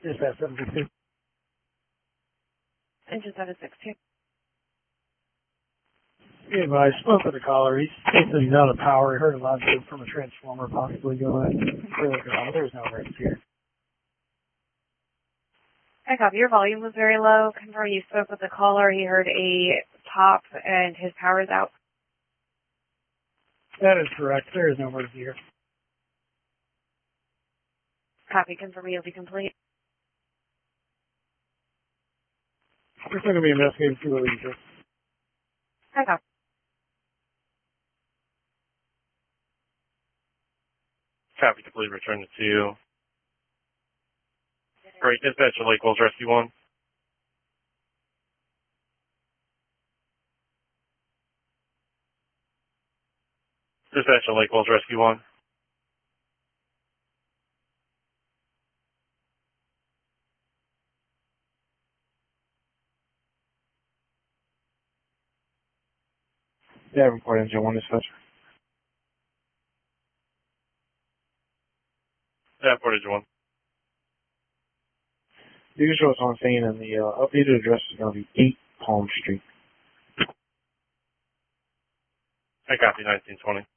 Dispatch 762. Engine 762. Be advised, spoke with the caller. He states that he's out of power. He heard a loud beep from a transformer possibly going. There's no emergency here. I copy. Your volume was very low. Confirm you spoke with the caller. He heard a pop and his power is out. That is correct. There is no emergency here. Copy. Confirm you'll be complete. We're still going to be investigating through the lead. I copy. Copy, complete, return to 2. Great, dispatch to Lake Wells Rescue 1. Dispatch to Lake Wells Rescue 1. Davenport Engine 1 dispatch. Davenport Engine 1. The usual is on scene, and the updated address is going to be 8 Palm Street. I copy, 1920.